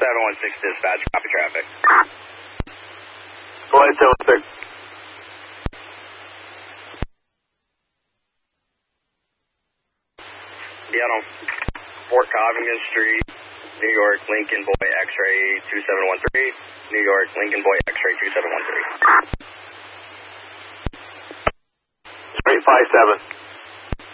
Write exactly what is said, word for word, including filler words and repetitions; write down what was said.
seven one six dispatch, copy traffic. Go ahead, seven one six. Yeah, on Fort Covington Street, New York, Lincoln Boy X-ray two seven one three, New York, Lincoln Boy X-ray two seven one three. Straight five seven.